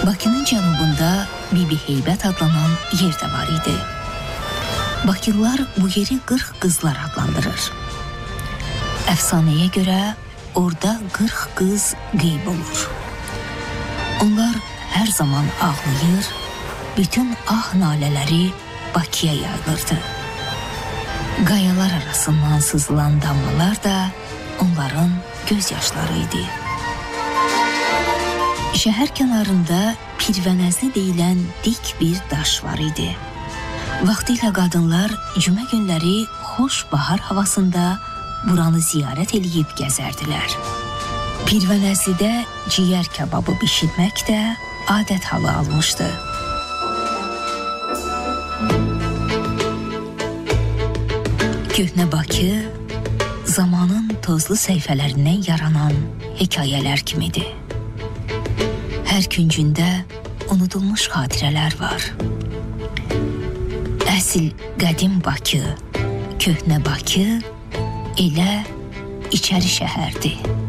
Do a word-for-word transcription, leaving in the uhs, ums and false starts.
Bakının cənubunda Bibi Heybət adlanan yer də var idi. Bakılılar bu yeri qırx qızlar adlandırır. Əfsanəyə görə orada qırx qız qeyb olur. Onlar hər zaman ağlayır, bütün ah nalələri Bakıya yayılırdı. Qayalar arasından sızılan damlalar da onların göz yaşları idi. Şəhər kənarında Pirvənəzli deyilən dik bir daş var idi. Vaxtilə qadınlar cümə günləri xoş bahar havasında buranı ziyarət eləyib gəzərdilər. Pirvənəzlidə ciyər kababı bişirmək də adət halı almışdı. Köhnə Bakı zamanın tozlu səhifələrindən yaranan hekayələr kimidir. Hər küncündə unudulmuş xatirələr var. Əsl qədim Bakı, köhnə Bakı elə içəri şəhərdir.